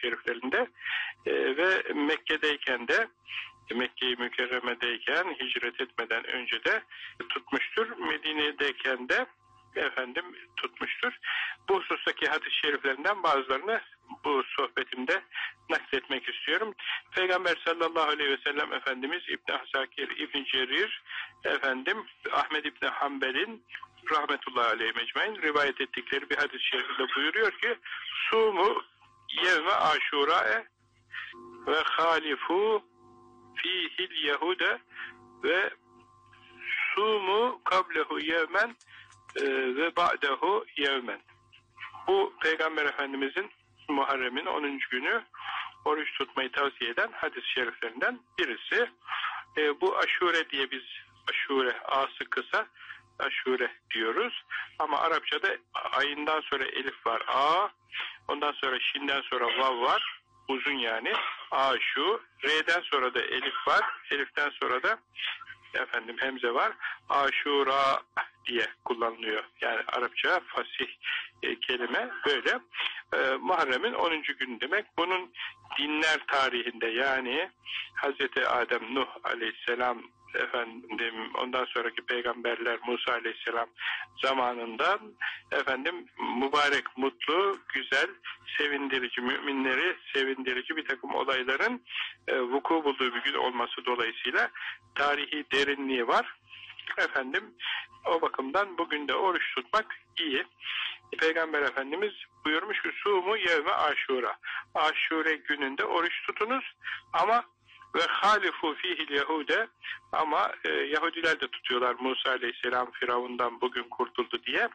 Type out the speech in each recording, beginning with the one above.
şeriflerinde ve Mekke'deyken de Mekke-i Mükerreme'deyken hicret etmeden önce de tutmuştur. Medine'deyken de tutmuştur. Bu husustaki hadis-i şeriflerinden bazılarını bu sohbetimde nakletmek istiyorum. Peygamber sallallahu aleyhi ve sellem Efendimiz İbn Asakir, İbn Cerir, Ahmed İbn Hanbel'in rahmetullahi aleyhi mecmain rivayet ettikleri bir hadis-i şerifinde buyuruyor ki: Sumu yevme aşura'e ve halifu fihil yehude ve sumu kablehu yevmen ve ba'dehu yevmen. Bu Peygamber Efendimizin Muharrem'in 10. günü oruç tutmayı tavsiye eden hadis-i şeriflerinden birisi. Bu aşure diye biz aşure, a'sı kısa aşure diyoruz. Ama Arapçada ayından sonra elif var, a, ondan sonra şinden sonra vav var, uzun yani, aşu, re'den sonra da elif var, eliften sonra da hemze var, aşura diye kullanılıyor. Yani Arapça fasih kelime böyle. Muharrem'in 10. günü demek. Bunun dinler tarihinde, yani Hazreti Adem, Nuh aleyhisselam, ondan sonraki peygamberler Musa aleyhisselam zamanından mübarek, mutlu, güzel, sevindirici, müminleri sevindirici bir takım olayların vuku bulduğu bir gün olması dolayısıyla tarihi derinliği var. O bakımdan bugün de oruç tutmak iyi. Peygamber Efendimiz buyurmuş ki: Sumu yevme aşura. Aşure gününde oruç tutunuz ama ve halifu fihil yehude, ama Yahudiler de tutuyorlar, Musa aleyhisselam Firavundan bugün kurtuldu diye.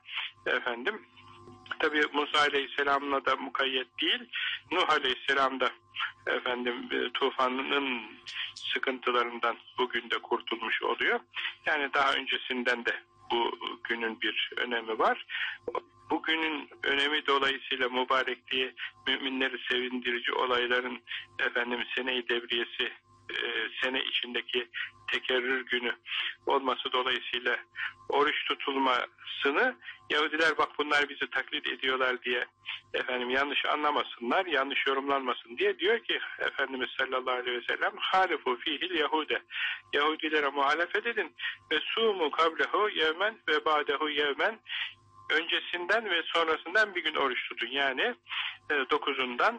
Tabi Musa aleyhisselamla da mukayyet değil, Nuh aleyhisselam da tufanın sıkıntılarından bugün de kurtulmuş oluyor. Yani daha öncesinden de bu günün bir önemi var. Bugünün önemi dolayısıyla mübarekliği, müminleri sevindirici olayların sene-i devriyesi, sene içindeki tekerrür günü olması dolayısıyla oruç tutulmasını Yahudiler bak bunlar bizi taklit ediyorlar diye yanlış anlamasınlar, yanlış yorumlanmasın diye diyor ki Efendimiz sallallahu aleyhi ve sellem: halifu fihil Yahude. Yahudilere muhalefet edin ve sumu kablehu yevmen ve ba'dehu yevmen. Öncesinden ve sonrasından bir gün oruç tutun. Yani 9'undan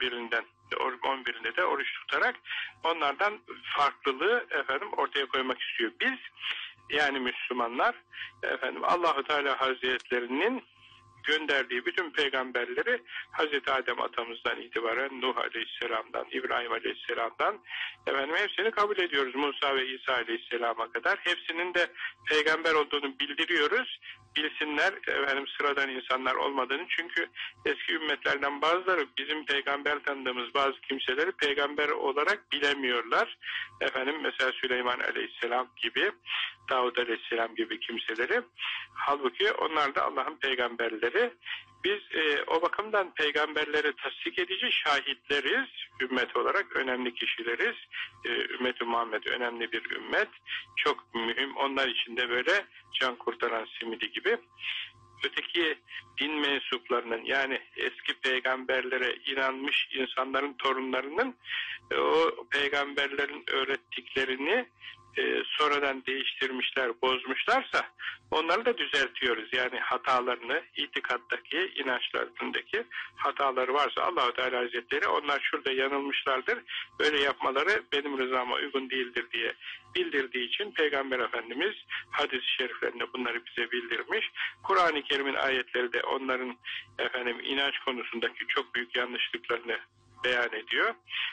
11'inde de oruç tutarak onlardan farklılığı ortaya koymak istiyor. Biz, yani Müslümanlar, Allah-u Teala Hazretlerinin gönderdiği bütün peygamberleri Hazreti Adem atamızdan itibaren Nuh aleyhisselamdan, İbrahim aleyhisselamdan hepsini kabul ediyoruz. Musa ve İsa aleyhisselama kadar hepsinin de peygamber olduğunu bildiriyoruz. Bilsinler sıradan insanlar olmadığını, çünkü eski ümmetlerden bazıları bizim peygamber tanıdığımız bazı kimseleri peygamber olarak bilemiyorlar. Mesela Süleyman aleyhisselam gibi, Davud aleyhisselam gibi kimseleri. Halbuki onlar da Allah'ın peygamberleri. Biz o bakımdan peygamberleri tasdik edici şahitleriz. Ümmet olarak önemli kişileriz. Ümmet-i Muhammed önemli bir ümmet. Çok mühim. Onlar için de böyle can kurtaran simidi gibi. Öteki din mensuplarının, yani eski peygamberlere inanmış insanların torunlarının o peygamberlerin öğrettiklerini sonradan değiştirmişler, bozmuşlarsa onları da düzeltiyoruz. Yani hatalarını, itikattaki, inançlarındaki hataları varsa Allah-u Teala Hazretleri onlar şurada yanılmışlardır, böyle yapmaları benim rızama uygun değildir diye bildirdiği için Peygamber Efendimiz hadis-i şeriflerinde bunları bize bildirmiş. Kur'an-ı Kerim'in ayetleri de onların inanç konusundaki çok büyük yanlışlıklarını beyan ediyor.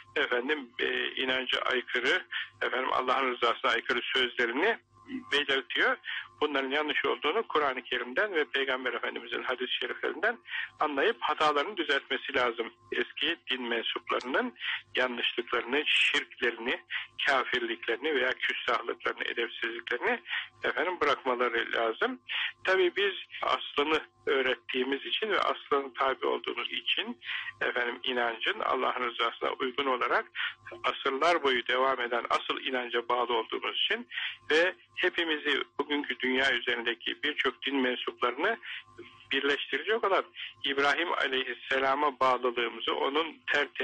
İnanca aykırı, Allah'ın rızasına aykırı sözlerini belirtiyor. Bunların yanlış olduğunu Kur'an-ı Kerim'den ve Peygamber Efendimiz'in hadis-i şeriflerinden anlayıp hatalarını düzeltmesi lazım. Eski din mensuplarının yanlışlıklarını, şirklerini, kafirliklerini veya küstahlıklarını, edepsizliklerini bırakmaları lazım. Tabii biz aslını öğrettiğimiz için ve aslına tabi olduğumuz için inancın Allah'ın rızasına uygun olarak asırlar boyu devam eden asıl inanca bağlı olduğumuz için ve hepimizi bugünkü dünya üzerindeki birçok din mensuplarını birleştirecek olan İbrahim Aleyhisselam'a bağlılığımızı, onun